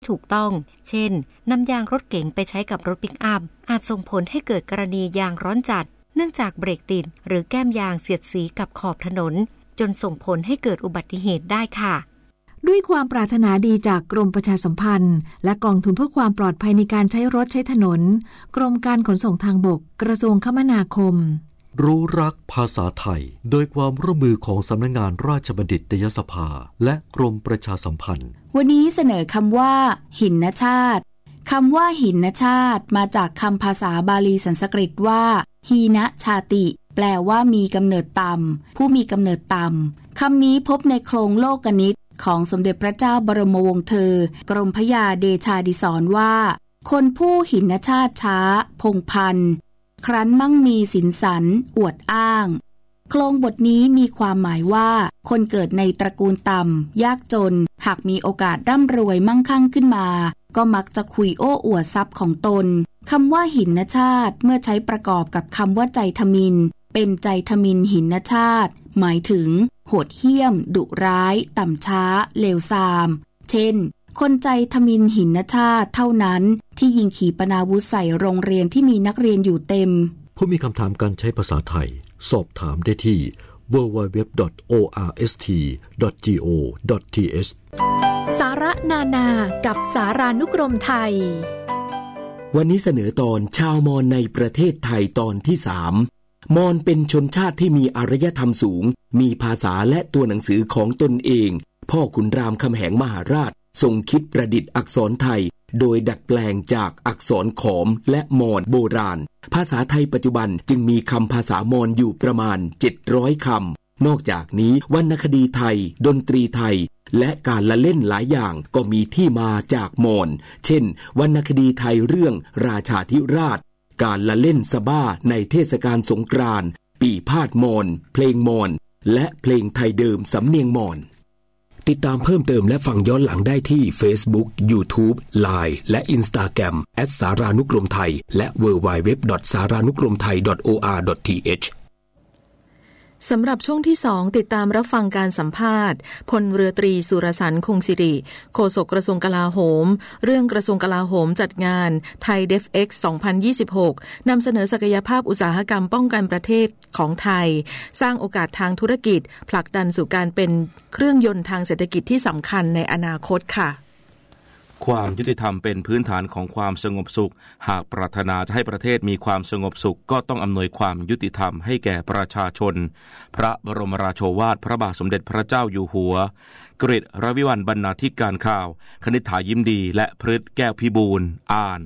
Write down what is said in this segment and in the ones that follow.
ถูกต้องเช่นนำยางรถเก๋งไปใช้กับรถปิกอัพอาจส่งผลให้เกิดกรณียางร้อนจัดเนื่องจากเบรกติดหรือแก้มยางเสียดสีกับขอบถนนจนส่งผลให้เกิดอุบัติเหตุได้ค่ะด้วยความปรารถนาดีจากกรมประชาสัมพันธ์และกองทุนเพื่อความปลอดภัยในการใช้รถใช้ถนนกรมการขนส่งทางบกกระทรวงคมนาคมรู้รักภาษาไทยโดยความร่วมมือของสำนักงานราชบัณฑิตยสภาและกรมประชาสัมพันธ์วันนี้เสนอคำว่าหินชาติคำว่าหินชาติมาจากคำภาษาบาลีสันสกฤตว่าหีนะชาติแปลว่ามีกำเนิดต่ำผู้มีกำเนิดต่ำคำนี้พบในโครงโลกนิตของสมเด็จพระเจ้าบรมวงศ์เธอกรมพระยาเดชาดิศรว่าคนผู้หินชาติช้าพงพันธ์ครั้นมั่งมีสินสันอวดอ้างโครงบทนี้มีความหมายว่าคนเกิดในตระกูลต่ำยากจนหากมีโอกาสร่ำรวยมั่งคั่งขึ้นมาก็มักจะคุยโอ้อวดทรัพย์ของตนคำว่าหินชาติเมื่อใช้ประกอบกับคำว่าใจทมิฬเป็นใจทมิฬหินชาติหมายถึงโหดเหี้ยมดุร้ายต่ำช้าเลวทรามเช่นคนใจทมิฬหินชาติเท่านั้นที่ยิงขีปนาวุธใส่โรงเรียนที่มีนักเรียนอยู่เต็มผู้มีคำถามการใช้ภาษาไทยสอบถามได้ที่ www.orst.go.th สาระนานากับสารานุกรมไทยวันนี้เสนอตอนชาวมอญในประเทศไทยตอนที่3มอญเป็นชนชาติที่มีอารยธรรมสูงมีภาษาและตัวหนังสือของตนเองพ่อขุนรามคำแหงมหาราชทรงคิดประดิษฐ์อักษรไทยโดยดัดแปลงจากอักษรขอมและมอญโบราณภาษาไทยปัจจุบันจึงมีคำภาษามอญอยู่ประมาณ700คำนอกจากนี้วรรณคดีไทยดนตรีไทยและการละเล่นหลายอย่างก็มีที่มาจากมอญเช่นวรรณคดีไทยเรื่องราชาธิราชการละเล่นสะบ้าในเทศกาลสงกรานต์ปี่พาดมอญเพลงมอญและเพลงไทยเดิมสำเนียงมอญติดตามเพิ่มเติมและฟังย้อนหลังได้ที่ Facebook, YouTube, Line และ Instagram @saranukromthai และ www.saranukromthai.or.th สำหรับช่วงที่2ติดตามรับฟังการสัมภาษณ์พลเรือตรีสุรสรรค์คงสิริโฆษกกระทรวงกลาโหมเรื่องกระทรวงกลาโหมจัดงานไทย DefX 2026 นำเสนอศักยภาพอุตสาหกรรมป้องกันประเทศของไทยสร้างโอกาสทางธุรกิจผลักดันสู่การเป็นเครื่องยนต์ทางเศรษฐกิจที่สำคัญในอนาคตค่ะความยุติธรรมเป็นพื้นฐานของความสงบสุขหากปรารถนาจะให้ประเทศมีความสงบสุขก็ต้องอำนวยความยุติธรรมให้แก่ประชาชนพระบรมราโชวาทพระบาทสมเด็จพระเจ้าอยู่หัวกฤษรวิวัลย์บรรณาธิการข่าวคณิษฐายิ้มดีและพฤทธิ์แก้วพิบูลย์อ่าน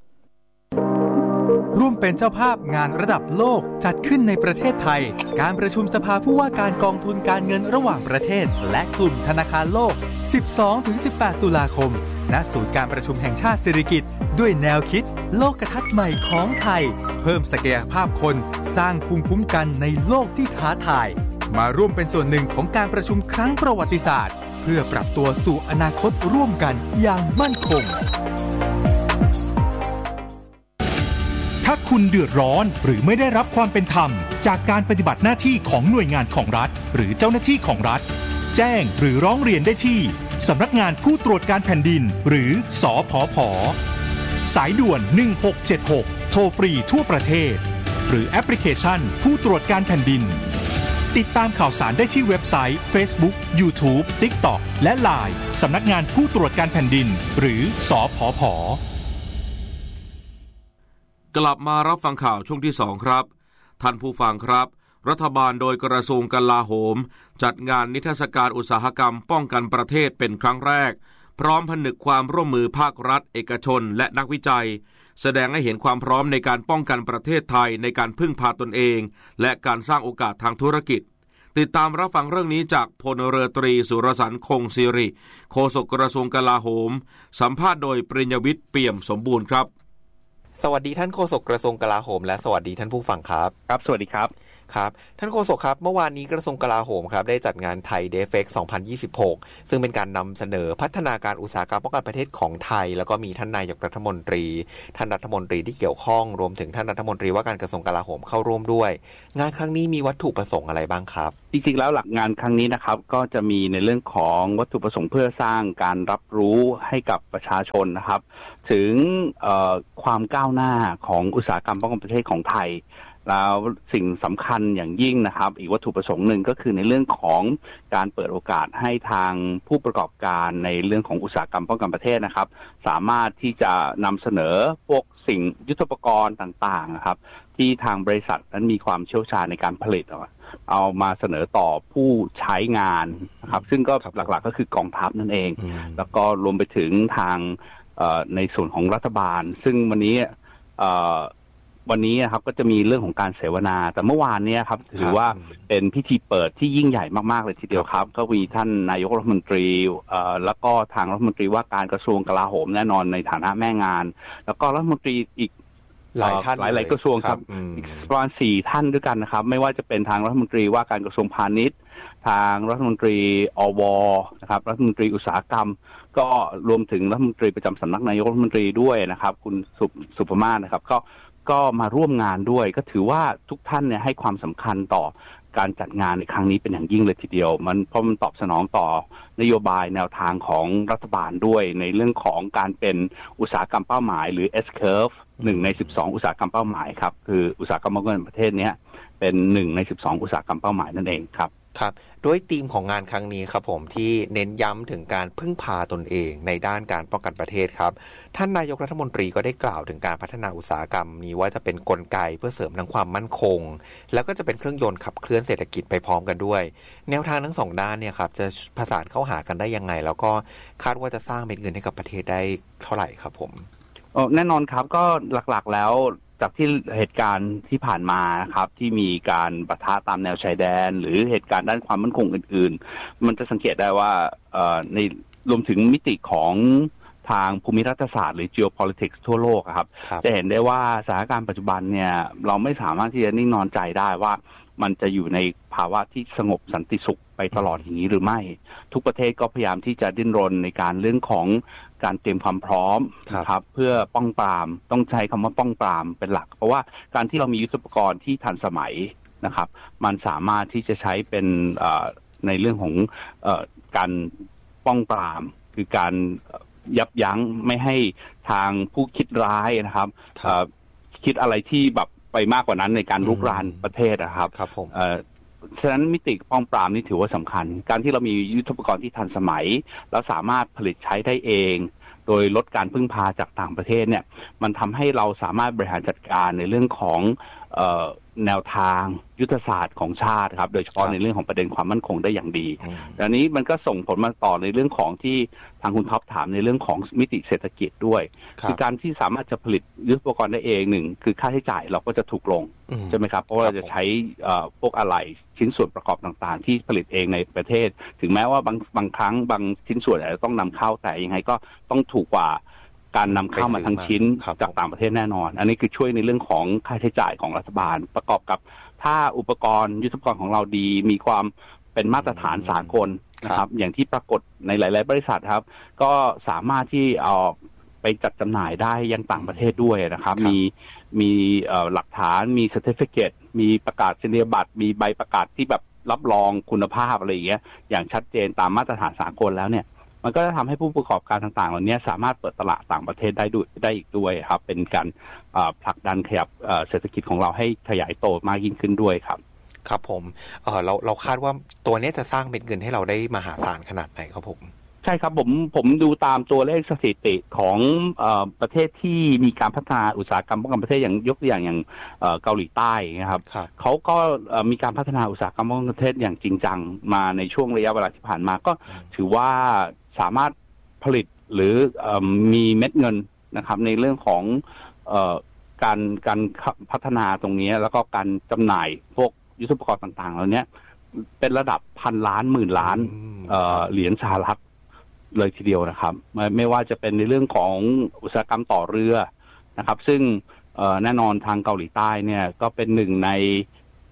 ร่วมเป็นเจ้าภาพงานระดับโลกจัดขึ้นในประเทศไทยการประชุมสภาผู้ว่าการกองทุนการเงินระหว่างประเทศและกลุ่มธนาคารโลก 12-18 ตุลาคมณศูนย์การประชุมแห่งชาติสิริกิติ์ด้วยแนวคิดโลกทัศน์ใหม่ของไทยเพิ่มศักยภาพคนสร้างภูมิคุ้มกันในโลกที่ท้าทายมาร่วมเป็นส่วนหนึ่งของการประชุมครั้งประวัติศาสตร์เพื่อปรับตัวสู่อนาคตร่วมกันอย่างมั่นคงถ้าคุณเดือดร้อนหรือไม่ได้รับความเป็นธรรมจากการปฏิบัติหน้าที่ของหน่วยงานของรัฐหรือเจ้าหน้าที่ของรัฐแจ้งหรือร้องเรียนได้ที่สำนักงานผู้ตรวจการแผ่นดินหรือสผผ.สายด่วน1676โทรฟรีทั่วประเทศหรือแอปพลิเคชันผู้ตรวจการแผ่นดินติดตามข่าวสารได้ที่เว็บไซต์ Facebook, YouTube, TikTok และ LINE สำนักงานผู้ตรวจการแผ่นดินหรือสผผ. กลับมารับฟังข่าวช่วงที่2ครับท่านผู้ฟังครับรัฐบาลโดยกระทรวงกลาโหมจัดงานนิทรรศการอุตสาหกรรมป้องกันประเทศเป็นครั้งแรกพร้อมผนึกความร่วมมือภาครัฐเอกชนและนักวิจัยแสดงให้เห็นความพร้อมในการป้องกันประเทศไทยในการพึ่งพาตนเองและการสร้างโอกาสทางธุรกิจติดตามรับฟังเรื่องนี้จากพลเรือตรีสุรสรรค์คงสิริโฆษกกระทรวงกลาโหมสัมภาษณ์โดยปริญญวิทย์เปี่ยมสมบูรณ์ครับสวัสดีท่านโฆษกกระทรวงกลาโหมและสวัสดีท่านผู้ฟังครับครับสวัสดีครับครับท่านโฆษกครับเมื่อวานนี้กระทรวงกลาโหมครับได้จัดงานไทยเดฟเฟก2026ซึ่งเป็นการนำเสนอพัฒนาการอุตสาหกรรมป้องกันประเทศของไทยแล้วก็มีท่านนายกรัฐมนตรีท่านรัฐมนตรีที่เกี่ยวข้องรวมถึงท่านรัฐมนตรีว่าการกระทรวงกลาโหมเข้าร่วมด้วยงานครั้งนี้มีวัตถุประสงค์อะไรบ้างครับจริงๆแล้วหลักงานครั้งนี้นะครับก็จะมีในเรื่องของวัตถุประสงค์เพื่อสร้างการรับรู้ให้กับประชาชนนะครับถึงความก้าวหน้าของอุตสาหกรรมป้องกันประเทศของไทยแล้วสิ่งสำคัญอย่างยิ่งนะครับอีกวัตถุประสงค์หนึ่งก็คือในเรื่องของการเปิดโอกาสให้ทางผู้ประกอบการในเรื่องของอุตสาหกรรมป้องกันประเทศนะครับสามารถที่จะนำเสนอพวกสิ่งยุทโธปกรณ์ต่างๆนะครับที่ทางบริษัทนั้นมีความเชี่ยวชาญในการผลิตเอามาเสนอต่อผู้ใช้งานนะครับซึ่งก็หลักๆก็คือกองทัพนั่นเองแล้วก็รวมไปถึงทางในส่วนของรัฐบาลซึ่งวันนี้นะครับก็จะมีเรื่องของการเสวนาแต่เมื่อวานนี้ครับถือว่าเป็นพิธีเปิดที่ยิ่งใหญ่มากๆเลยทีเดียวครับก็มีท่านนายกรัฐมนตรีแล้วก็ทางรัฐมนตรีว่าการกระทรวงกลาโหมแน่นอนในฐานะแม่งานแล้วก็รัฐมนตรีอีกหลายกระทรวงครับประมาณ4ท่านด้วยกันนะครับไม่ว่าจะเป็นทางรัฐมนตรีว่าการกระทรวงพาณิชย์ทางรัฐมนตรีอวนะครับรัฐมนตรีอุตสาหกรรมก็รวมถึงรัฐมนตรีประจำสำนักนายกรัฐมนตรีด้วยนะครับคุณสุภมาศนะครับก็มาร่วมงานด้วยก็ถือว่าทุกท่านเนี่ยให้ความสำคัญต่อการจัดงานในครั้งนี้เป็นอย่างยิ่งเลยทีเดียวเพราะมันตอบสนองต่อนโยบายแนวทางของรัฐบาลด้วยในเรื่องของการเป็นอุตสาหกรรมเป้าหมายหรือ S-curve 1 ใน 12อุตสาหกรรมเป้าหมายครับคืออุตสาหกรรมป้องกันประเทศนี้เป็น1 ใน 12อุตสาหกรรมเป้าหมายนั่นเองครับครับด้วยธีมของงานครั้งนี้ครับผมที่เน้นย้ำถึงการพึ่งพาตนเองในด้านการป้องกันประเทศครับท่านนายกรัฐมนตรีก็ได้กล่าวถึงการพัฒนาอุตสาหกรรมนี้ว่าจะเป็นกลไกเพื่อเสริมทั้งความมั่นคงแล้วก็จะเป็นเครื่องยนต์ขับเคลื่อนเศรษฐกิจไปพร้อมกันด้วยแนวทางทั้งสองด้านเนี่ยครับจะผสานเข้าหากันได้ยังไงแล้วก็คาดว่าจะสร้างเม็ดเงินให้กับประเทศได้เท่าไหร่ครับผมแน่นอนครับก็หลักๆแล้วจากที่เหตุการณ์ที่ผ่านมานะครับที่มีการปะทะตามแนวชายแดนหรือเหตุการณ์ด้านความมั่นคงอื่นๆมันจะสังเกตได้ว่าในรวมถึงมิติของทางภูมิรัฐศาสตร์หรือ geopolitics ทั่วโลกครับจะเห็นได้ว่าสถานการณ์ปัจจุบันเนี่ยเราไม่สามารถที่จะนิ่งนอนใจได้ว่ามันจะอยู่ในภาวะที่สงบสันติสุขไปตลอดอย่างนี้หรือไม่ทุกประเทศก็พยายามที่จะดิ้นรนในการเรื่องของการเตรียมความพร้อมนะครับเพื่อป้องปรามต้องใช้คำว่าป้องปรามเป็นหลักเพราะว่าการที่เรามียุทโธปกรณ์ที่ทันสมัยนะครับมันสามารถที่จะใช้เป็นในเรื่องของการป้องปรามคือการยับยั้งไม่ให้ทางผู้คิดร้ายนะครับคิดอะไรที่แบบไปมากกว่านั้นในการรุกรานประเทศนะครับฉะนั้นมิติป้องปรามนี่ถือว่าสำคัญการที่เรามียุทโธปกรณ์ที่ทันสมัยแล้วสามารถผลิตใช้ได้เองโดยลดการพึ่งพาจากต่างประเทศเนี่ยมันทำให้เราสามารถบริหารจัดการในเรื่องของแนวทางยุทธศาสตร์ของชาติครับโดยเฉพาะในเรื่องของประเด็นความมั่นคงได้อย่างดีดังนี้มันก็ส่งผลมาต่อในเรื่องของที่ทางคุณท็อปถามในเรื่องของมิติเศรษฐกิจด้วยคือการที่สามารถจะผลิตยุทโธปกรณ์ได้เองหนึ่งคือค่าใช้จ่ายเราก็จะถูกลงใช่ไหมครับเพราะว่าเราจะใช้พวกอะไหล่ชิ้นส่วนประกอบต่างๆที่ผลิตเองในประเทศถึงแม้ว่าบางครั้งบางชิ้นส่วนอาจจะต้องนำเข้าแต่ยังไงก็ต้องถูกกว่าการนำเข้ามาทั้งชิ้นจากต่างประเทศแน่นอนอันนี้คือช่วยในเรื่องของค่าใช้จ่ายของรัฐบาลประกอบกับถ้าอุปกรณ์ยุทโธปกรณ์ของเราดีมีความเป็นมาตรฐานสากลนะครับอย่างที่ปรากฏในหลายๆบริษัทครับก็สามารถที่เอาไปจัดจำหน่ายได้ยังต่างประเทศด้วยนะครับมีหลักฐานมี certificate มีประกาศนียบัตรมีใบประกาศที่แบบรับรองคุณภาพอะไรอย่างเงี้ยอย่างชัดเจนตามมาตรฐานสากลแล้วเนี่ยมันก็จะทำให้ผู้ประกอบการต่างๆเหล่านี้สามารถเปิดตลาดต่างประเทศได้อีกด้วยครับเป็นการผลักดันขยับเศรษฐกิจของเราให้ขยายโตมากยิ่งขึ้นด้วยครับครับผมเราคาดว่าตัวนี้จะสร้างเม็ดเงินให้เราได้มหาศาลขนาดไหนครับผมใช่ครับผมดูตามตัวเลขสถิติของประเทศที่มีการพัฒนาอุตสาหกรรมป้องกันประเทศอย่างยกตัวอย่างเกาหลีใต้นะครับเขาก็มีการพัฒนาอุตสาหกรรมป้องกันประเทศอย่างจริงจังมาในช่วงระยะเวลาที่ผ่านมาก็ถือว่าสามารถผลิตหรือมีเม็ดเงินนะครับในเรื่องของการพัฒนาตรงนี้แล้วก็การจำหน่ายพวกยุทโธปกรณ์ต่างๆเหล่านี้เป็นระดับพันล้านหมื่นล้านเหรียญสหรัฐเลยทีเดียวนะครับไม่ว่าจะเป็นในเรื่องของอุตสาหกรรมต่อเรือนะครับซึ่งแน่นอนทางเกาหลีใต้เนี่ยก็เป็นหนึ่งใน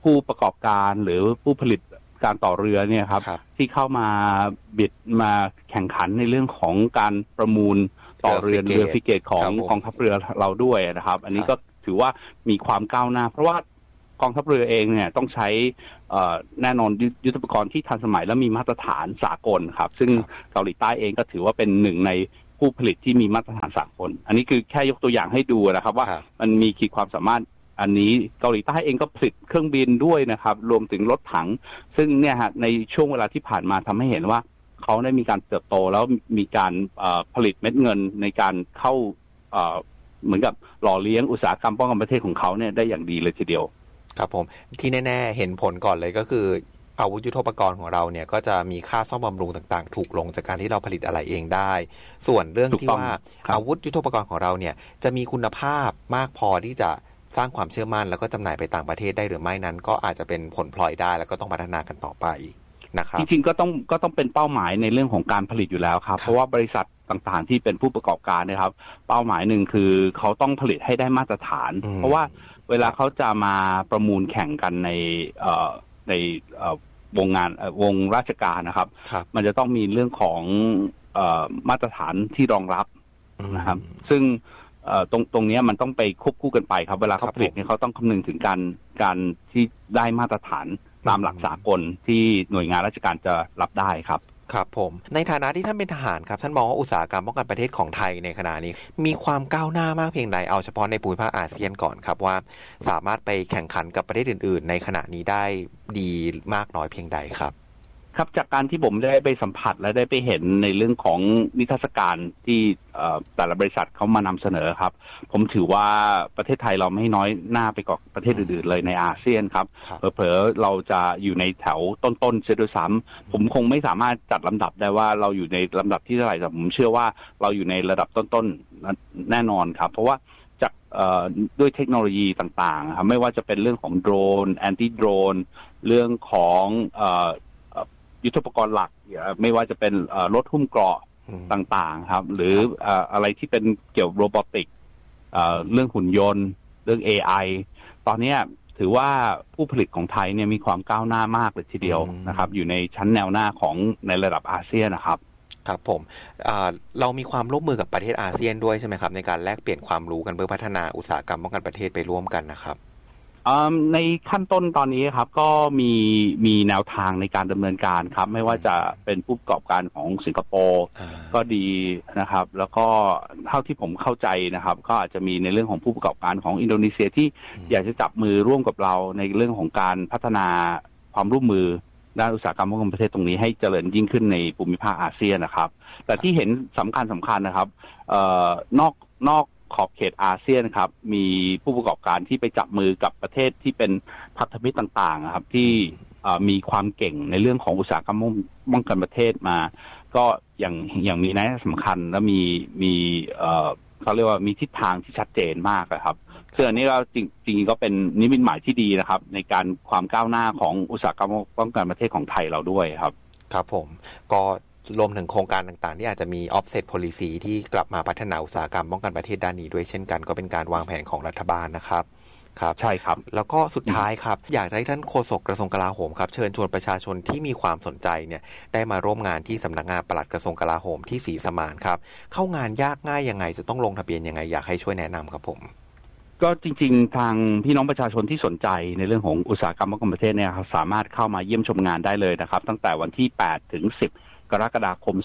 ผู้ประกอบการหรือผู้ผลิตการต่อเรือเนี่ยครับที่เข้ามาบิดมาแข่งขันในเรื่องของการประมูลต่อเรือฟริเกตของกองทัพเรือเราด้วยนะครับอันนี้ก็ถือว่ามีความก้าวหน้าเพราะว่ากองทัพเรือเองเนี่ยต้องใช้แน่นอนยุทโธปกรณ์ที่ทันสมัยและมีมาตรฐานสากลครับซึ่งเกาหลีใต้เองก็ถือว่าเป็นหนึ่งในผู้ผลิตที่มีมาตรฐานสากลอันนี้คือแค่ยกตัวอย่างให้ดูนะครับว่ามันมีขีดความสามารถอันนี้เกาหลีใต้เองก็ผลิตเครื่องบินด้วยนะครับรวมถึงรถถังซึ่งเนี่ยฮะในช่วงเวลาที่ผ่านมาทำให้เห็นว่าเขาได้มีการเติบโตแล้วมีการผลิตเม็ดเงินในการเข้าเหมือนกับหล่อเลี้ยงอุตสาหกรรมป้องกันประเทศของเขาเนี่ยได้อย่างดีเลยทีเดียวครับผมที่แน่ๆเห็นผลก่อนเลยก็คืออาวุธยุทโธปกรณ์ของเราเนี่ยก็จะมีค่าซ่อมบำรุงต่างๆถูกลงจากการที่เราผลิตอะไรเองได้ส่วนเรื่องที่ว่าอาวุธยุทโธปกรณ์ของเราเนี่ยจะมีคุณภาพมากพอที่จะสร้างความเชื่อมั่นแล้วก็จำหน่ายไปต่างประเทศได้หรือไม่นั้นก็อาจจะเป็นผลพลอยได้แล้วก็ต้องพัฒนากันต่อไปนะครับจริงๆก็ต้องเป็นเป้าหมายในเรื่องของการผลิตอยู่แล้วครับเพราะว่าบริษัทต่างๆที่เป็นผู้ประกอบการนะครับเป้าหมายหนึ่งคือเขาต้องผลิตให้ได้มาตรฐานเพราะว่าเวลาเขาจะมาประมูลแข่งกันในวงงานวงราชการนะครับมันจะต้องมีเรื่องของมาตรฐานที่รองรับนะครับซึ่งตรงนี้มันต้องไปควบคู่กันไปครับเวลาเขาผลิตเนี่ยเขาต้องคำนึงถึงการที่ได้มาตรฐานตามหลักสากลที่หน่วยงานราชการจะรับได้ครับครับผมในฐานะที่ท่านเป็นทหารครับท่านมองว่าอุตสาหกรรมป้องกันประเทศของไทยในขณะนี้มีความก้าวหน้ามากเพียงใดเอาเฉพาะในภูมิภาคอาเซียนก่อนครับว่าสามารถไปแข่งขันกับประเทศอื่นๆในขณะนี้ได้ดีมากน้อยเพียงใดครับครับจากการที่ผมได้ไปสัมผัสและได้ไปเห็นในเรื่องของนิทรรศการที่แต่ละบริษัทเขามานำเสนอครับผมถือว่าประเทศไทยเราไม่น้อยหน้าไปกว่าประเทศอื่นๆเลยในอาเซียนครับเผลอๆเราจะอยู่ในแถวต้นๆเสียด้วยซ้ำผมคงไม่สามารถจัดลำดับได้ว่าเราอยู่ในลำดับที่เท่าไหร่แต่ผมเชื่อว่าเราอยู่ในระดับต้นๆแน่นอนครับเพราะว่าจากด้วยเทคโนโลยีต่างๆครับไม่ว่าจะเป็นเรื่องของโดรนแอนตี้โดรนเรื่องของยุทโธปกรณ์หลักไม่ว่าจะเป็นรถหุ้มเกราะต่างๆครับหรืออะไรที่เป็นเกี่ยวกับโรบอติกเรื่องหุ่นยนต์เรื่อง AI ตอนนี้ถือว่าผู้ผลิตของไทยเนี่ยมีความก้าวหน้ามากเลยทีเดียวนะครับอยู่ในชั้นแนวหน้าของในระดับอาเซียนนะครับครับผมเรามีความร่วมมือกับประเทศอาเซียนด้วยใช่ไหมครับในการแลกเปลี่ยนความรู้กันเพื่อพัฒนาอุตสาหกรรมป้องกันประเทศไปร่วมกันนะครับในขั้นต้นตอนนี้ครับก็มีแนวทางในการดำเนินการครับไม่ว่าจะเป็นผู้ประกอบการของสิงคโปร์ก็ดีนะครับแล้วก็เท่าที่ผมเข้าใจนะครับก็อาจจะมีในเรื่องของผู้ประกอบการของอินโดนีเซียที่อยากจะจับมือร่วมกับเราในเรื่องของการพัฒนาความร่วมมือด้านอุตสาหกรรมป้องกันประเทศตรงนี้ให้เจริญยิ่งขึ้นในภูมิภาคอาเซียนนะครับแต่ที่เห็นสำคัญนะครับนอกขอบเขตอาเซียนครับมีผู้ประกอบการที่ไปจับมือกับประเทศที่เป็นพันธมิตรต่างๆครับที่มีความเก่งในเรื่องของอุตสาหกรรมป้องกันประเทศมาก็อย่างมีนัยสำคัญและมีเขาเรียกว่ามีทิศทางที่ชัดเจนมากครับซึ่งอันนี้เราจริงๆก็เป็นนิมิตหมายที่ดีนะครับในการความก้าวหน้าของอุตสาหกรรมป้องกันประเทศของไทยเราด้วยครับครับผมก็รวมถึงโครงการต่างๆที่อาจจะมี offset policy ที่กลับมาพัฒนาอุตสาหกรรมป้องกันประเทศด้านนี้ด้วยเช่นกันก็เป็นการวางแผนของรัฐบาลนะครับครับใช่ครับแล้วก็สุดท้ายครับอยากให้ท่านโฆษกกระทรวงกลาโหมครับเชิญชวนประชาชนที่มีความสนใจเนี่ยได้มาร่วมงานที่สำนักงานปลัดกระทรวงกลาโหมที่ศรีสมานครับเข้างานยากง่ายยังไงจะต้องลงทะเบียนยังไงอยากให้ช่วยแนะนำครับผมก็จริงๆทางพี่น้องประชาชนที่สนใจในเรื่องของอุตสาหกรรมป้องกันประเทศเนี่ยสามารถเข้ามาเยี่ยมชมงานได้เลยนะครับตั้งแต่วันที่8 ถึง 10กรกฎาคม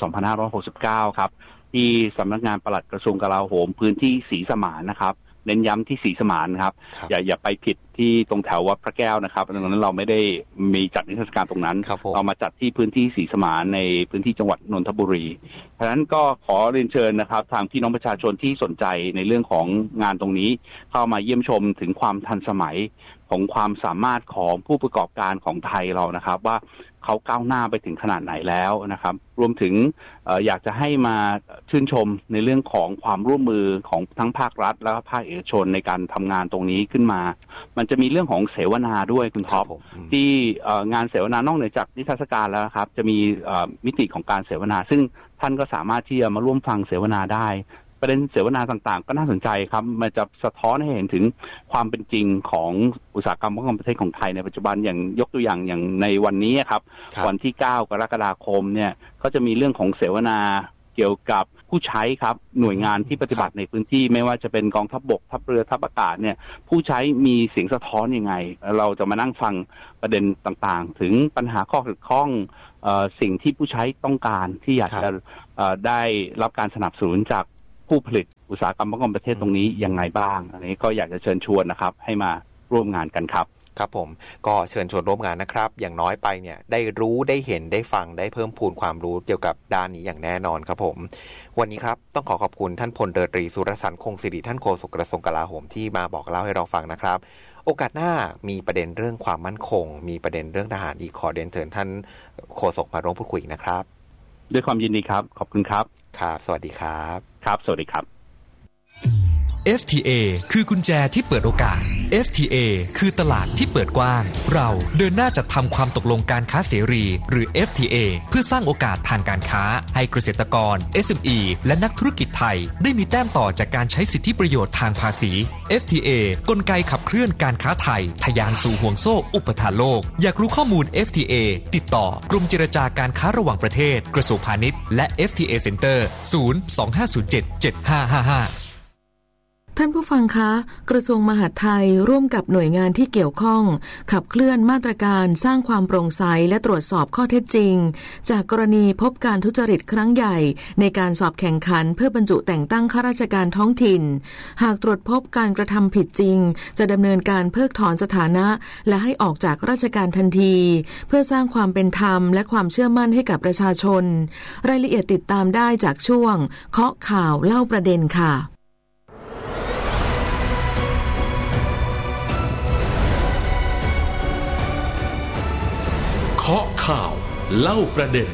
2569 ครับที่สำนักงานปลัดกระทรวงกลาโหมพื้นที่ศรีสมานนะครับเน้นย้ำที่ศรีสมานครับอย่าไปผิดที่ตรงแถววัดพระแก้วนะครับดังนั้นเราไม่ได้มีจัดนิทรรศการตรงนั้นเรามาจัดที่พื้นที่ศรีสมานในพื้นที่จังหวัดนนทบุรีเพราะฉะนั้นก็ขอเรียนเชิญนะครับทางพี่น้องประชาชนที่สนใจในเรื่องของงานตรงนี้เข้ามาเยี่ยมชมถึงความทันสมัยของความสามารถของผู้ประกอบการของไทยเรานะครับว่าเขาก้าวหน้าไปถึงขนาดไหนแล้วนะครับรวมถึงอยากจะให้มาชื่นชมในเรื่องของความร่วมมือของทั้งภาครัฐและภาคเอกชนในการทำงานตรงนี้ขึ้นมามันจะมีเรื่องของเสวนาด้วยคุณท็อปที่งานเสวนานอกเหนือจากนิทรรศการแล้วครับจะมีมิติของการเสวนาซึ่งท่านก็สามารถที่จะมาร่วมฟังเสวนาได้ประเด็นเสวนาต่างๆก็น่าสนใจครับมันจะสะท้อนให้เห็นถึงความเป็นจริงของอุตสาหกรรมป้องกันประเทศของไทยในปัจจุบันอย่างยกตัวอย่างในวันนี้ครับวันที่9 กรกฎาคมเนี่ยก็จะมีเรื่องของเสวนาเกี่ยวกับผู้ใช้ครับหน่วยงานที่ปฏิบัติในพื้นที่ไม่ว่าจะเป็นกองทัพบกทัพเรือทัพอากาศเนี่ยผู้ใช้มีเสียงสะท้อนยังไงเราจะมานั่งฟังประเด็นต่างๆถึงปัญหาข้อขัดข้องสิ่งที่ผู้ใช้ต้องการที่อยากจะได้รับการสนับสนุนจากผู้ผลิตอุตสาหกรรมป้องกันประเทศตรงนี้ยังไงบ้างอันนี้ก็อยากจะเชิญชวนนะครับให้มาร่วมงานกันครับครับผมก็เชิญชวนร่วมงานนะครับอย่างน้อยไปเนี่ยได้รู้ได้เห็นได้ฟังได้เพิ่มพูนความรู้เกี่ยวกับด้านนี้อย่างแน่นอนครับผมวันนี้ครับต้องขอบคุณท่านพลเรือตรีสุรสันต์คงศิริท่านโฆษกกระทรวงกลาโหมที่มาบอกเล่าให้เราฟังนะครับโอกาสหน้ามีประเด็นเรื่องความมั่นคงมีประเด็นเรื่องทหารอีกขอเรียนเชิญท่านโฆษกมาร่วมพูดคุยนะครับด้วยความยินดีครับขอบคุณครับครับสวัสดีครับครับสวัสดีครับ FTA คือกุญแจที่เปิดโอกาส FTA คือตลาดที่เปิดกว้างเราเดินหน้าจัดทำความตกลงการค้าเสรีหรือ FTA เพื่อสร้างโอกาสทางการค้าให้เกษตรกร SME และนักธุรกิจไทยได้มีแต้มต่อจากการใช้สิทธิประโยชน์ทางภาษี FTA กลไกขับเคลื่อนการค้าไทยทะยานสู่ห่วงโซ่อุปทานโลกอยากรู้ข้อมูล FTA ติดต่อกรมเจรจาการค้าระหว่างประเทศกระทรวงพาณิชย์และ FTA Center 025077555 ท่านผู้ฟังคะกระทรวงมหาดไทยร่วมกับหน่วยงานที่เกี่ยวข้องขับเคลื่อนมาตรการสร้างความโปร่งใสและตรวจสอบข้อเท็จจริงจากกรณีพบการทุจริตครั้งใหญ่ในการสอบแข่งขันเพื่อบรรจุแต่งตั้งข้าราชการท้องถิ่นหากตรวจพบการกระทำผิดจริงจะดำเนินการเพิกถอนสถานะและให้ออกจากราชการทันทีเพื่อสร้างความเป็นธรรมและความเชื่อมั่นให้กับประชาชนรายละเอียดติดตามได้จากช่วงเคาะข่าวเล่าประเด็นค่ะเคาะข่าวเล่าประเด็น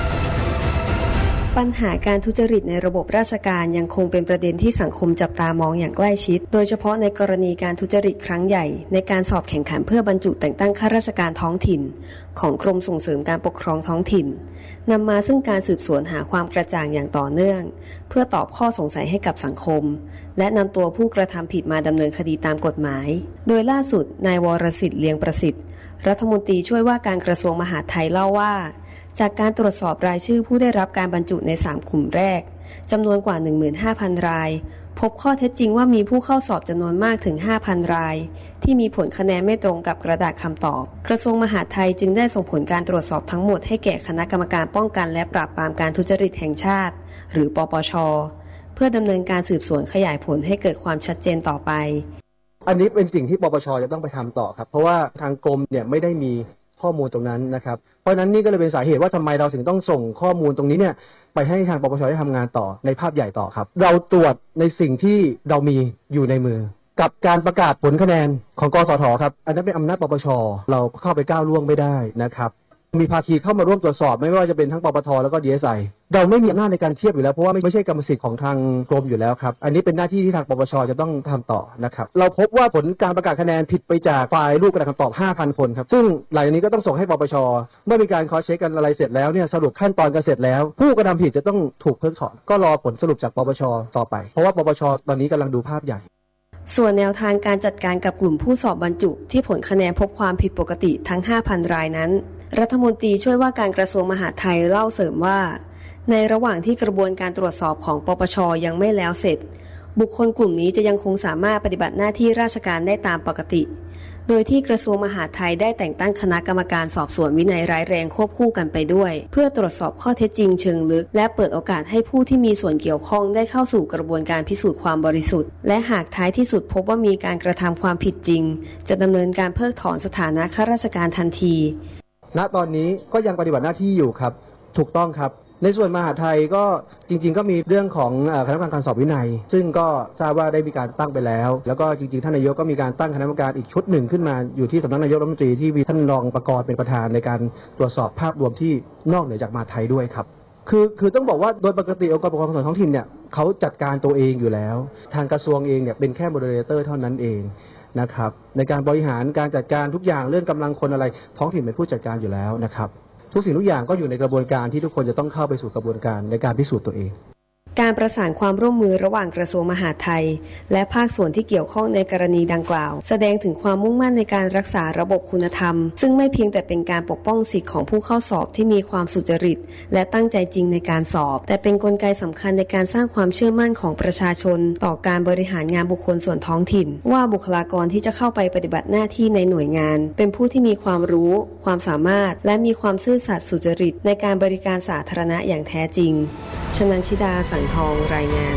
ปัญหาการทุจริตในระบบราชการยังคงเป็นประเด็นที่สังคมจับตามองอย่างใกล้ชิดโดยเฉพาะในกรณีการทุจริตครั้งใหญ่ในการสอบแข่งขันเพื่อบรรจุแต่งตั้งข้าราชการท้องถิ่นของกรมส่งเสริมการปกครองท้องถิ่นนำมาซึ่งการสืบสวนหาความกระจ่างอย่างต่อเนื่องเพื่อตอบข้อสงสัยให้กับสังคมและนำตัวผู้กระทำผิดมาดำเนินคดีตามกฎหมายโดยล่าสุดนายวรสิทธิ์เลียงประสิทธิ์รัฐมนตรีช่วยว่าการกระทรวงมหาดไทยเล่าว่าจากการตรวจสอบรายชื่อผู้ได้รับการบรรจุใน3กลุ่มแรกจำนวนกว่า 15,000 รายพบข้อเท็จจริงว่ามีผู้เข้าสอบจำนวนมากถึง 5,000 รายที่มีผลคะแนนไม่ตรงกับกระดาษคำตอบกระทรวงมหาดไทยจึงได้ส่งผลการตรวจสอบทั้งหมดให้แก่คณะกรรมการป้องกันและปราบปรามการทุจริตแห่งชาติหรือปปช.เพื่อดำเนินการสืบสวนขยายผลให้เกิดความชัดเจนต่อไปอันนี้เป็นสิ่งที่ปปช.จะต้องไปทำต่อครับเพราะว่าทางกรมเนี่ยไม่ได้มีข้อมูลตรงนั้นนะครับเพราะนั้นนี่ก็เลยเป็นสาเหตุว่าทำไมเราถึงต้องส่งข้อมูลตรงนี้เนี่ยไปให้ทางปปช.ได้ทำงานต่อในภาพใหญ่ต่อครับเราตรวจในสิ่งที่เรามีอยู่ในมือกับการประกาศผลคะแนนของกสท.ครับอันนั้นเป็นอำนาจปปช.เราเข้าไปก้าวล่วงไม่ได้นะครับมีภาคีเข้ามาร่วมตรวจสอบไม่ว่าจะเป็นทั้งปปท.แล้วก็ DSI เราไม่มีอำนาจในการเทียบอยู่แล้วเพราะว่าไม่ใช่กรรมสิทธิ์ของทางกรมอยู่แล้วครับอันนี้เป็นหน้าที่ที่ทางปปช.จะต้องทำต่อนะครับเราพบว่าผลการประกาศคะแนนผิดไปจากไฟล์รูปกระดาษคำตอบ 5,000 คนครับซึ่งหลังจากนี้ก็ต้องส่งให้ปปช.เมื่อมีการคอสเช็คกันอะไรเสร็จแล้วเนี่ยสรุปขั้นตอนกันเสร็จแล้วผู้กระทำผิดจะต้องถูกเพิกถอนก็รอผลสรุปจากปปช.ต่อไปเพราะว่าปปช.ตอนนี้กำลังดูภาพใหญ่ส่วนแนวทางการจัดการกับกลุ่มผู้สอบบรรจุที่ผลคะแนนพบความผิดปกติทั้ง 5,000 รายนั้นรัฐมนตรีช่วยว่าการกระทรวงมหาดไทยเล่าเสริมว่าในระหว่างที่กระบวนการตรวจสอบของปปช.ยังไม่แล้วเสร็จบุคคลกลุ่มนี้จะยังคงสามารถปฏิบัติหน้าที่ราชการได้ตามปกติโดยที่กระทรวงมหาดไทยได้แต่งตั้งคณะกรรมการสอบสวนวินัยร้ายแรงควบคู่กันไปด้วยเพื่อตรวจสอบข้อเท็จจริงเชิงลึกและเปิดโอกาสให้ผู้ที่มีส่วนเกี่ยวข้องได้เข้าสู่กระบวนการพิสูจน์ความบริสุทธิ์และหากท้ายที่สุดพบว่ามีการกระทำความผิดจริงจะดำเนินการเพิกถอนสถานะข้าราชการทันทีณตอนนี้ก็ยังปฏิบัติหน้าที่อยู่ครับถูกต้องครับในส่วนมหาดไทยก็จริงๆก็มีเรื่องของคณะกรรมการสอบวินัยซึ่งก็ทราบว่าได้มีการตั้งไปแล้วแล้วก็จริงๆท่านนายกก็มีการตั้งคณะกรรมการอีกชุดหนึ่งขึ้นมาอยู่ที่สำนักนายกรัฐมนตรีที่มีท่านรองประกรณ์เป็นประธานในการตรวจสอบภาพรวมที่นอกเหนือจากมหาดไทยด้วยครับคือต้องบอกว่าโดยปกติองค์กรปกครองส่วนท้องถิ่นเนี่ยเขาจัดการตัวเองอยู่แล้วทางกระทรวงเองเนี่ยเป็นแค่โมเดเลเตอร์เท่านั้นเองนะครับในการบริหารการจัดการทุกอย่างเรื่องกำลังคนอะไรท้องถิ่นเป็นผู้จัดการอยู่แล้วนะครับทุกสิ่งทุกอย่างก็อยู่ในกระบวนการที่ทุกคนจะต้องเข้าไปสู่กระบวนการในการพิสูจน์ตัวเองการประสานความร่วมมือระหว่างกระทรวงมหาดไทยและภาคส่วนที่เกี่ยวข้องในกรณีดังกล่าวแสดงถึงความมุ่งมั่นในการรักษาระบบคุณธรรมซึ่งไม่เพียงแต่เป็นการปกป้องสิทธิของผู้เข้าสอบที่มีความสุจริตและตั้งใจจริงในการสอบแต่เป็นกลไกสำคัญในการสร้างความเชื่อมั่นของประชาชนต่อการบริหารงานบุคคลส่วนท้องถิ่นว่าบุคลากรที่จะเข้าไปปฏิบัติหน้าที่ในหน่วยงานเป็นผู้ที่มีความรู้ความสามารถและมีความซื่อสัตย์สุจริตในการบริการสาธารณะอย่างแท้จริงชนันชิดาสังทองรายงาน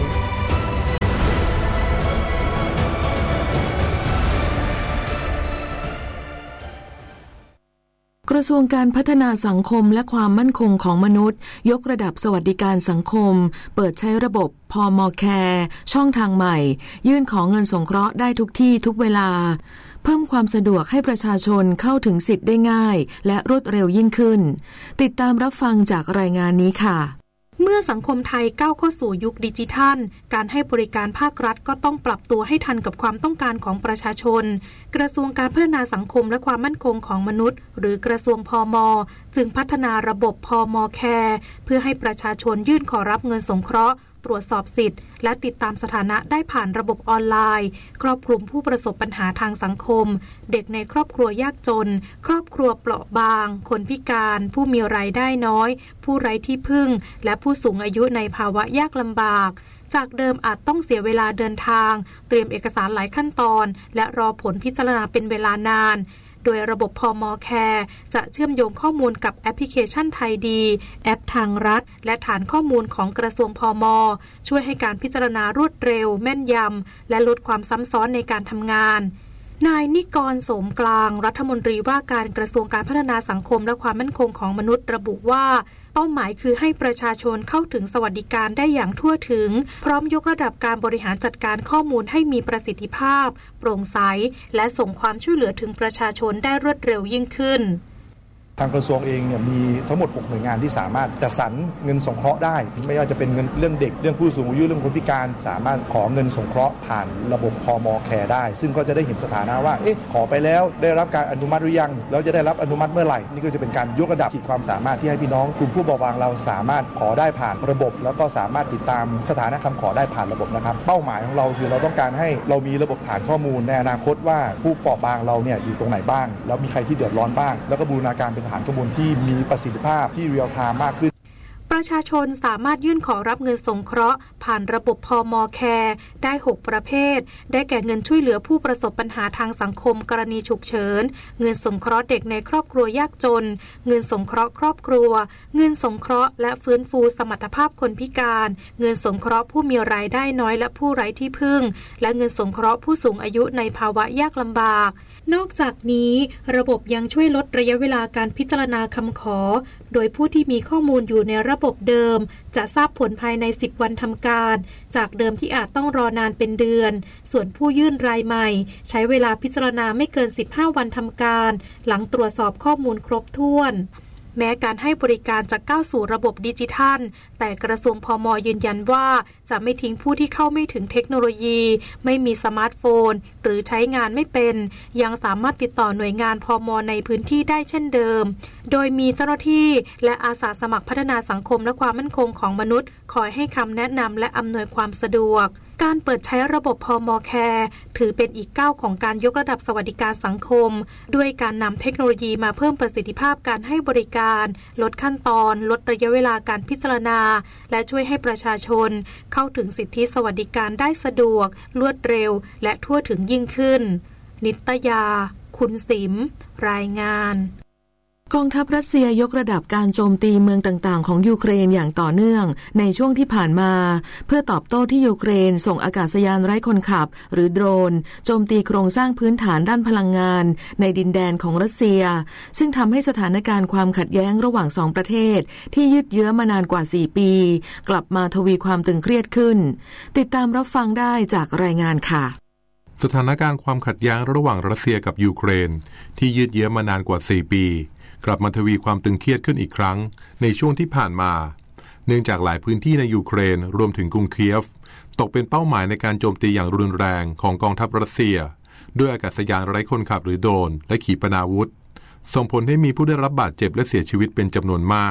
กระทรวงการพัฒนาสังคมและความมั่นคงของมนุษย์ยกระดับสวัสดิการสังคมเปิดใช้ระบบพม.แคร์ช่องทางใหม่ยื่นขอเงินสงเคราะห์ได้ทุกที่ทุกเวลาเพิ่มความสะดวกให้ประชาชนเข้าถึงสิทธิ์ได้ง่ายและรวดเร็วยิ่งขึ้นติดตามรับฟังจากรายงานนี้ค่ะเมื่อสังคมไทยก้าวเข้าสู่ยุคดิจิทัลการให้บริการภาครัฐก็ต้องปรับตัวให้ทันกับความต้องการของประชาชนกระทรวงการพัฒนาสังคมและความมั่นคงของมนุษย์หรือกระทรวงพม.จึงพัฒนาระบบพม.แคร์เพื่อให้ประชาชนยื่นขอรับเงินสงเคราะห์ตรวจสอบสิทธิ์และติดตามสถานะได้ผ่านระบบออนไลน์ครอบคลุมผู้ประสบปัญหาทางสังคมเด็กในครอบครัวยากจนครอบครัวเปราะบางคนพิการผู้มีรายได้น้อยผู้ไร้ที่พึ่งและผู้สูงอายุในภาวะยากลำบากจากเดิมอาจต้องเสียเวลาเดินทางเตรียมเอกสารหลายขั้นตอนและรอผลพิจารณาเป็นเวลานานโดยระบบพม.แคร์จะเชื่อมโยงข้อมูลกับแอปพลิเคชันไทยดีแอปทางรัฐและฐานข้อมูลของกระทรวงพม.ช่วยให้การพิจารณารวดเร็วแม่นยำและลดความซ้ำซ้อนในการทำงานนายนิกร โสมกลางรัฐมนตรีว่าการกระทรวงการพัฒนาสังคมและความมั่นคงของมนุษย์ระบุว่าเป้าหมายคือให้ประชาชนเข้าถึงสวัสดิการได้อย่างทั่วถึงพร้อมยกระดับการบริหารจัดการข้อมูลให้มีประสิทธิภาพโปร่งใสและส่งความช่วยเหลือถึงประชาชนได้รวดเร็วยิ่งขึ้นทางกระทรวงเองเนี่ยมีทั้งหมด6หน่วยงานที่สามารถจัดสรรเงินสงเคราะห์ได้ไม่ว่าจะเป็นเงินเรื่องเด็กเรื่องผู้สูงอายุเรื่องคนพิการสามารถขอเงินสงเคราะห์ผ่านระบบพม.แคร์ได้ซึ่งก็จะได้เห็นสถานะว่าขอไปแล้วได้รับการอนุมัติหรือยังแล้วจะได้รับอนุมัติเมื่อไหร่นี่ก็จะเป็นการยกระดับขีดความสามารถที่ให้พี่น้องกลุ่มผู้เบาบางเราสามารถขอได้ผ่านระบบแล้วก็สามารถติดตามสถานะคำขอได้ผ่านระบบนะครับเป้าหมายของเราคือเราต้องการให้เรามีระบบฐานข้อมูลในอนาคตว่าผู้เบาบางเราเนี่ยอยู่ตรงไหนบ้างแล้วมีใครที่เดือดร้อนบ้างแล้วก็บูรณาการเป็นฐานข้อมูลที่มีประสิทธิภาพที่เรียลไทม์มากขึ้นประชาชนสามารถยื่นขอรับเงินสงเคราะห์ผ่านระบบพม.แคร์ได้6ประเภทได้แก่เงินช่วยเหลือผู้ประสบปัญหาทางสังคมกรณีฉุกเฉินเงินสงเคราะห์เด็กในครอบครัวยากจนเงินสงเคราะห์ครอบครัวเงินสงเคราะห์และฟื้นฟูสมรรถภาพคนพิการเงินสงเคราะห์ผู้มีรายได้น้อยและผู้ไร้ที่พึ่งและเงินสงเคราะห์ผู้สูงอายุในภาวะยากลำบากนอกจากนี้ระบบยังช่วยลดระยะเวลาการพิจารณาคำขอโดยผู้ที่มีข้อมูลอยู่ในระบบเดิมจะทราบผลภายใน10วันทำการจากเดิมที่อาจต้องรอนานเป็นเดือนส่วนผู้ยื่นรายใหม่ใช้เวลาพิจารณาไม่เกิน15วันทำการหลังตรวจสอบข้อมูลครบถ้วนแม้การให้บริการจะก้าวสู่ระบบดิจิทัลแต่กระทรวงพม.ยืนยันว่าจะไม่ทิ้งผู้ที่เข้าไม่ถึงเทคโนโลยีไม่มีสมาร์ทโฟนหรือใช้งานไม่เป็นยังสามารถติดต่อหน่วยงานพม.ในพื้นที่ได้เช่นเดิมโดยมีเจ้าหน้าที่และอาสาสมัครพัฒนาสังคมและความมั่นคงของมนุษย์คอยให้คำแนะนำและอำนวยความสะดวกการเปิดใช้ระบบพม.แคร์ถือเป็นอีกก้าวของการยกระดับสวัสดิการสังคมด้วยการนำเทคโนโลยีมาเพิ่มประสิทธิภาพการให้บริการลดขั้นตอนลดระยะเวลาการพิจารณาและช่วยให้ประชาชนเข้าถึงสิทธิสวัสดิการได้สะดวกรวดเร็วและทั่วถึงยิ่งขึ้นนิตยาคุณสิมรายงานกองทัพรัสเซียยกระดับการโจมตีเมืองต่างๆของยูเครนอย่างต่อเนื่องในช่วงที่ผ่านมาเพื่อตอบโต้ที่ยูเครนส่งอากาศยานไร้คนขับหรือโดรนโจมตีโครงสร้างพื้นฐานด้านพลังงานในดินแดนของรัสเซียซึ่งทำให้สถานการณ์ความขัดแย้งระหว่างสองประเทศที่ยืดเยื้อมานานกว่า4ปีกลับมาทวีความตึงเครียดขึ้นติดตามรับฟังได้จากรายงานค่ะสถานการณ์ความขัดแย้งระหว่างรัสเซียกับยูเครนที่ยืดเยื้อมานานกว่า4ปีกลับมาทวีความตึงเครียดขึ้นอีกครั้งในช่วงที่ผ่านมาเนื่องจากหลายพื้นที่ในยูเครนรวมถึงกรุงเคียฟตกเป็นเป้าหมายในการโจมตีอย่างรุนแรงของกองทัพรัสเซียด้วยอากาศยานไร้คนขับหรือโดรนและขีปนาวุธส่งผลให้มีผู้ได้รับบาดเจ็บและเสียชีวิตเป็นจำนวนมาก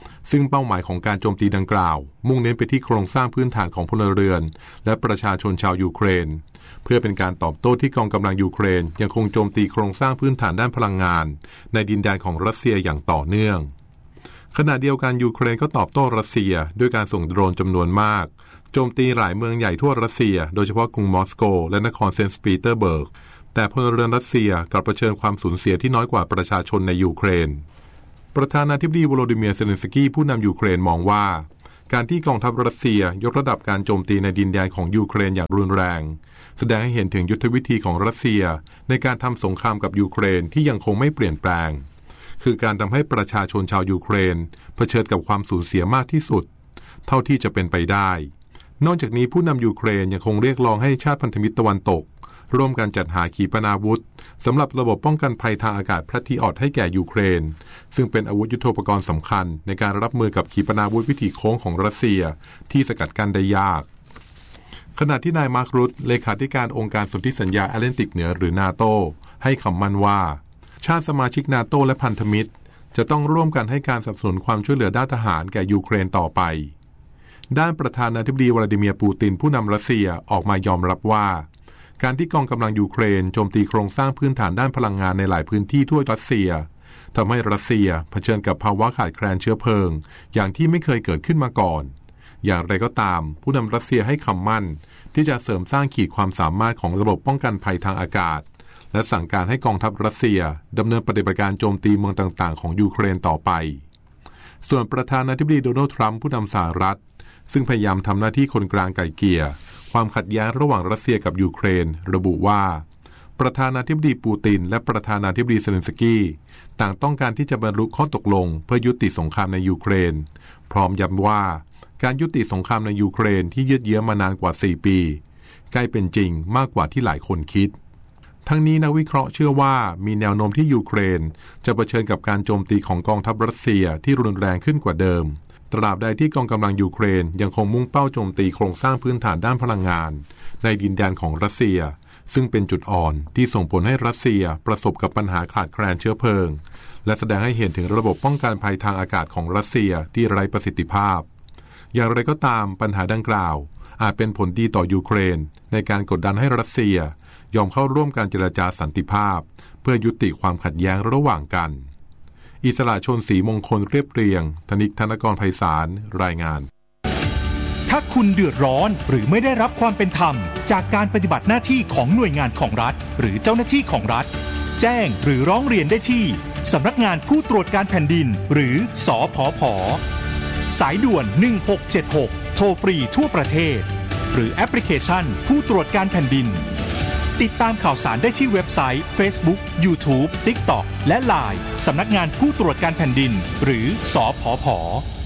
ซึ่งเป้าหมายของการโจมตีดังกล่าวมุ่งเน้นไปที่โครงสร้างพื้นฐานของพลเรือนและประชาชนชาวยูเครนเพื่อเป็นการตอบโต้ที่กองกำลังยูเครนยังคงโจมตีโครงสร้างพื้นฐานด้านพลังงานในดินแดนของรัสเซียอย่างต่อเนื่องขณะเดียวกันยูเครนก็ตอบโต้รัสเซียด้วยการส่งโดรนจำนวนมากโจมตีหลายเมืองใหญ่ทั่วรัสเซียโดยเฉพาะกรุงมอสโกและนครเซนต์ปีเตอร์เบิร์กแต่พลเรือนรัสเซียกลับเผชิญความสูญเสียที่น้อยกว่าประชาชนในยูเครนประธานาธิบดีโวโลดิเมียร์เซเลนสกี้ผู้นำยูเครนมองว่าการที่กองทัพรัสเซียยกระดับการโจมตีในดินแดนของยูเครนอย่างรุนแรงแสดงให้เห็นถึงยุทธวิธีของรัสเซียในการทำสงครามกับยูเครนที่ยังคงไม่เปลี่ยนแปลงคือการทำให้ประชาชนชาวยูเครนเผชิญกับความสูญเสียมากที่สุดเท่าที่จะเป็นไปได้นอกจากนี้ผู้นำยูเครนยังคงเรียกร้องให้ชาติพันธมิตรตะวันตกร่วมกันจัดหาขีปนาวุธสำหรับระบบป้องกันภัยทางอากาศ Patriot ให้แก่ยูเครนซึ่งเป็นอาวุธยุทโธปกรณ์สำคัญในการรับมือกับขีปนาวุธวิถีโค้งของรัสเซียที่สกัดกั้นได้ยากขณะที่นายมาร์ครุตเลขาธิการองค์การสนธิสัญญาแอตแลนติกเหนือหรือนาโตให้คำมั่นว่าชาติสมาชิกนาโตและพันธมิตรจะต้องร่วมกันให้การสนับสนุนความช่วยเหลือด้านทหารแก่ยูเครนต่อไปด้านประธานาธิบดีวลาดิเมียร์ปูตินผู้นำรัสเซียออกมายอมรับว่าการที่กองกำลังยูเครนโจมตีโครงสร้างพื้นฐานด้านพลังงานในหลายพื้นที่ทั่วรัสเซียทำให้รัสเซียเผชิญกับภาวะขาดแคลนเชื้อเพลิงอย่างที่ไม่เคยเกิดขึ้นมาก่อนอย่างไรก็ตามผู้นำรัสเซียให้คำมั่นที่จะเสริมสร้างขีดความสามารถของระบบป้องกันภัยทางอากาศและสั่งการให้กองทัพรัสเซียดำเนินปฏิบัติการโจมตีเมืองต่างๆของยูเครนต่อไปส่วนประธานาธิบดีโดนัลด์ทรัมป์ผู้นำสหรัฐซึ่งพยายามทำหน้าที่คนกลางไกล่เกลี่ยความขัดแย้งระหว่างรัสเซียกับยูเครนระบุว่าประธานาธิบดีปูตินและประธานาธิบดีเซเลนสกี้ต่างต้องการที่จะบรรลุข้อตกลงเพื่อยุติสงครามในยูเครนพร้อมย้ำว่าการยุติสงครามในยูเครนที่ยืดเยื้อมานานกว่า4ปีใกล้เป็นจริงมากกว่าที่หลายคนคิดทั้งนี้นักวิเคราะห์เชื่อว่ามีแนวโน้มที่ยูเครนจะเผชิญกับการโจมตีของกองทัพรัสเซียที่รุนแรงขึ้นกว่าเดิมตราบใดที่กองกำลังยูเครนยังคงมุ่งเป้าโจมตีโครงสร้างพื้นฐานด้านพลังงานในดินแดนของรัสเซียซึ่งเป็นจุดอ่อนที่ส่งผลให้รัสเซียประสบกับปัญหาขาดแคลนเชื้อเพลิงและแสดงให้เห็นถึงระบบป้องกันภัยทางอากาศของรัสเซียที่ไร้ประสิทธิภาพอย่างไรก็ตามปัญหาดังกล่าวอาจเป็นผลดีต่อยูเครนในการกดดันให้รัสเซียยอมเข้าร่วมการเจรจาสันติภาพเพื่อยุติความขัดแย้งระหว่างกันอิสระชนศรีมงคลเรียบเรียงธนิกธนกรไพศาลรายงานถ้าคุณเดือดร้อนหรือไม่ได้รับความเป็นธรรมจากการปฏิบัติหน้าที่ของหน่วยงานของรัฐหรือเจ้าหน้าที่ของรัฐแจ้งหรือร้องเรียนได้ที่สำนักงานผู้ตรวจการแผ่นดินหรือสผผ.สายด่วน1676โทรฟรีทั่วประเทศหรือแอปพลิเคชันผู้ตรวจการแผ่นดินติดตามข่าวสารได้ที่เว็บไซต์ Facebook YouTube TikTok และ LINE สำนักงานผู้ตรวจการแผ่นดินหรือสผผ.